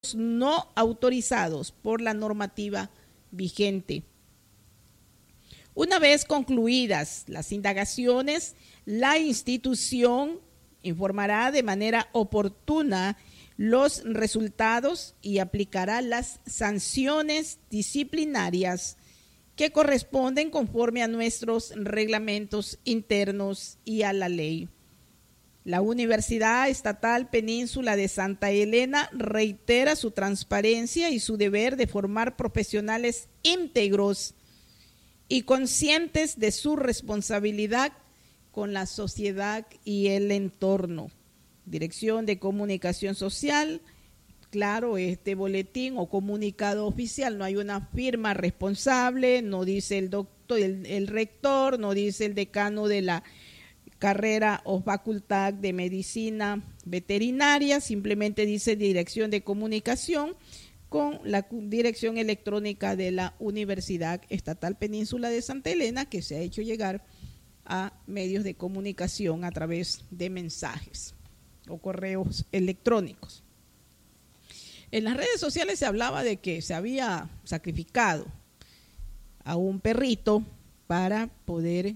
no autorizados por la normativa vigente. Una vez concluidas las indagaciones, la institución informará de manera oportuna los resultados y aplicará las sanciones disciplinarias que corresponden conforme a nuestros reglamentos internos y a la ley. La Universidad Estatal Península de Santa Elena reitera su transparencia y su deber de formar profesionales íntegros y conscientes de su responsabilidad con la sociedad y el entorno. Dirección de Comunicación Social, claro, este boletín o comunicado oficial, no hay una firma responsable, no dice el doctor, el rector, no dice el decano de la carrera o facultad de medicina veterinaria, simplemente dice Dirección de Comunicación con la dirección electrónica de la Universidad Estatal Península de Santa Elena, que se ha hecho llegar a medios de comunicación a través de mensajes o correos electrónicos. En las redes sociales se hablaba de que se había sacrificado a un perrito para poder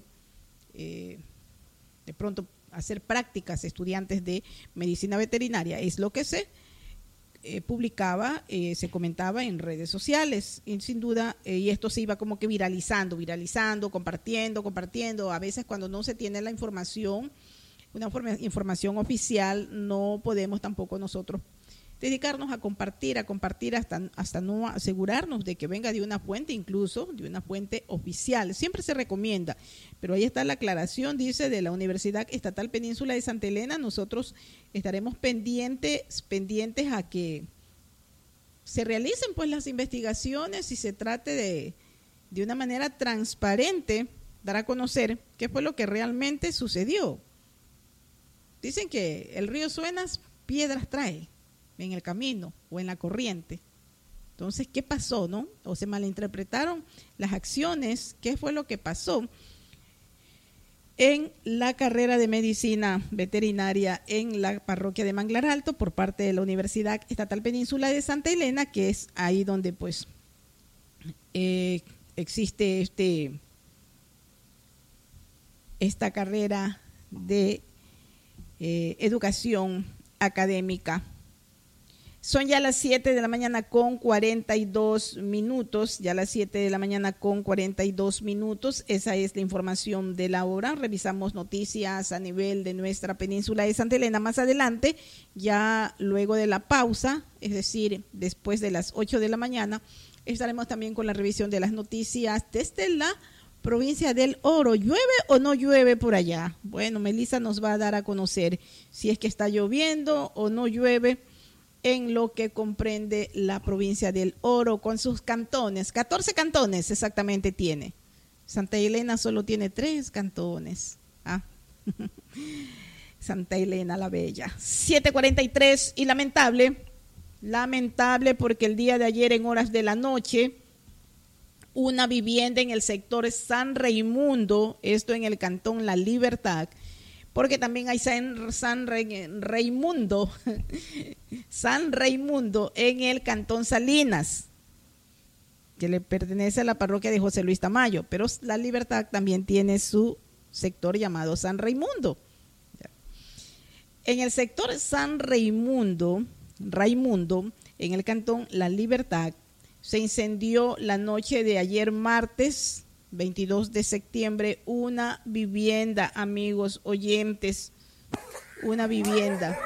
de pronto hacer prácticas estudiantes de medicina veterinaria. Es lo que se publicaba, se comentaba en redes sociales, y sin duda, y esto se iba como que viralizando, compartiendo. A veces cuando no se tiene la información, una información oficial, no podemos tampoco nosotros dedicarnos a compartir hasta no asegurarnos de que venga de una fuente, incluso de una fuente oficial. Siempre se recomienda, pero ahí está la aclaración, dice, de la Universidad Estatal Península de Santa Elena. Nosotros estaremos pendientes a que se realicen pues las investigaciones y se trate de una manera transparente dar a conocer qué fue lo que realmente sucedió. Dicen que el río Suenas piedras trae en el camino o en la corriente. Entonces, ¿qué pasó, no? O se malinterpretaron las acciones. ¿Qué fue lo que pasó en la carrera de medicina veterinaria en la parroquia de Manglar Alto por parte de la Universidad Estatal Península de Santa Elena, que es ahí donde pues existe esta carrera de educación académica? Son ya las 7 de la mañana con 42 minutos, Esa es la información de la hora. Revisamos noticias a nivel de nuestra península de Santa Elena más adelante, ya luego de la pausa, es decir, después de las 8 de la mañana, estaremos también con la revisión de las noticias desde la provincia del Oro. ¿Llueve o no llueve por allá? Bueno, Melissa nos va a dar a conocer si es que está lloviendo o no llueve en lo que comprende la provincia del Oro con sus cantones. 14 cantones exactamente tiene. Santa Elena solo tiene 3 cantones. Santa Elena la Bella. 7:43 y lamentable porque el día de ayer en horas de la noche, una vivienda en el sector San Raimundo, esto en el cantón La Libertad, porque también hay San Raimundo en el cantón Salinas, que le pertenece a la parroquia de José Luis Tamayo, pero La Libertad también tiene su sector llamado San Raimundo. En el sector San Raimundo, en el cantón La Libertad, se incendió la noche de ayer martes 22 de septiembre una vivienda, amigos oyentes, una vivienda.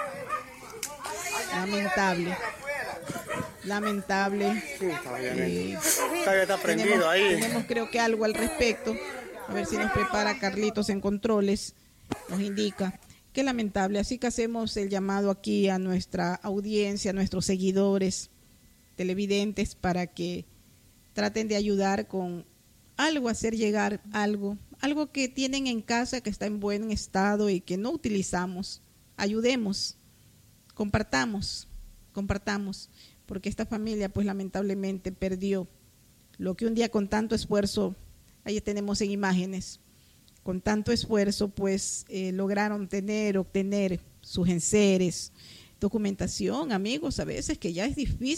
Lamentable. Sí, todavía está prendido ahí. Tenemos creo que algo al respecto, a ver si nos prepara Carlitos en controles, nos indica. Qué lamentable, así que hacemos el llamado aquí a nuestra audiencia, a nuestros seguidores, televidentes, para que traten de ayudar con algo, hacer llegar algo que tienen en casa que está en buen estado y que no utilizamos. Ayudemos, compartamos, porque esta familia pues lamentablemente perdió lo que un día con tanto esfuerzo, ahí tenemos en imágenes, con tanto esfuerzo pues lograron obtener sus enseres, documentación, amigos, a veces que ya es difícil